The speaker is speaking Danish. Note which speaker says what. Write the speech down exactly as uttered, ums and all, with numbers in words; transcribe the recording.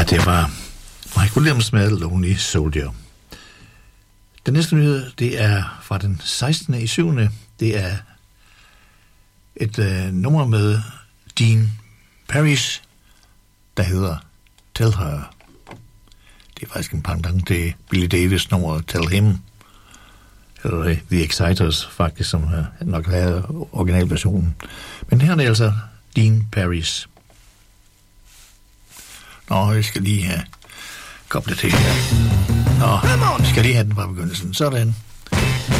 Speaker 1: det var Mike Williams med Lonely Soldier. Den næste nyhed, det er fra den sekstende i syvende Det er et øh, nummer med Dean Parrish, der hedder Tell Her. Det er faktisk en pendant til Billy Davis nummer Tell Him, eller The Exciters faktisk, som nok er originalversionen. Men her er det altså Dean Parrish. Nå, jeg skal lige have koblet til her. Nå, jeg skal lige have den fra begyndelsen. Sådan.